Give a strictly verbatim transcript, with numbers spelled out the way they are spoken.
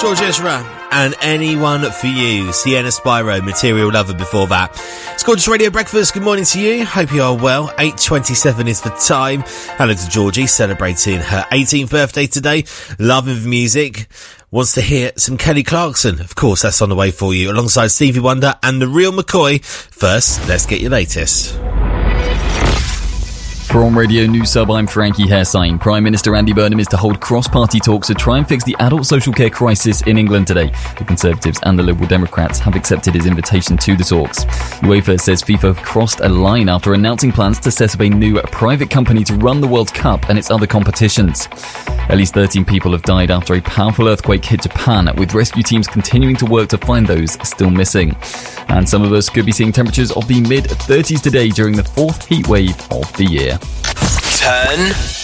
George Ezra and Anyone for You. Sienna Spyro, Material Lover before that. It's Gorgeous Radio Breakfast. Good morning to you. Hope you are well. eight twenty-seven is the time. Hello to Georgie, celebrating her eighteenth birthday today. Loving the music. Wants to hear some Kelly Clarkson. Of course, that's on the way for you, alongside Stevie Wonder and The Real McCoy. First, let's get your latest. From Radio News Sub, I'm Frankie Hairsign. Prime Minister Andy Burnham is to hold cross-party talks to try and fix the adult social care crisis in England today. The Conservatives and the Liberal Democrats have accepted his invitation to the talks. UEFA says FIFA have crossed a line after announcing plans to set up a new private company to run the World Cup and its other competitions. At least thirteen people have died after a powerful earthquake hit Japan, with rescue teams continuing to work to find those still missing. And some of us could be seeing temperatures of the mid thirties today during the fourth heat wave of the year. Turn